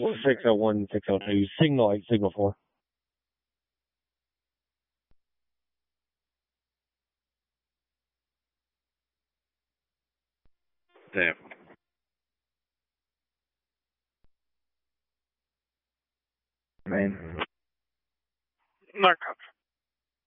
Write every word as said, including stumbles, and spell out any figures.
six oh one, six oh two, signal eight, signal four. Damn. Man. Narcotics.